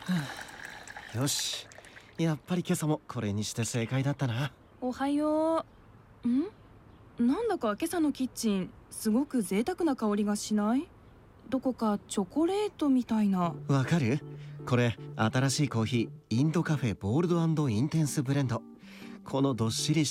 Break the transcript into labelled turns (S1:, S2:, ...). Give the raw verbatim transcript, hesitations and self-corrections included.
S1: よし、やっぱり今朝もこれにして正解だったな。
S2: おはよう。んなんだか今朝のキッチンすごく贅沢な香りがしない？どこかチョコレートみたいな。
S1: わかる？これ新しいコーヒー、インドカフェボールド&インテンスブレンド。このどっしり